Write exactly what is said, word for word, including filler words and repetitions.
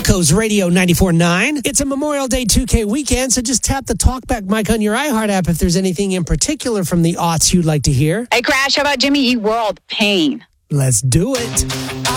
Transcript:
Coast Radio ninety-four point nine. It's a Memorial Day two K weekend, so just tap the talkback mic on your iHeart app if there's anything in particular from the aughts you'd like to hear. Hey, Crash, how about Jimmy Eat World? Pain. Let's do it.